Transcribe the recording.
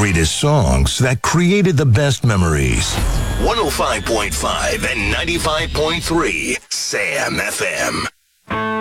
greatest songs that created the best memories. 105.5 and 95.3 Sam FM.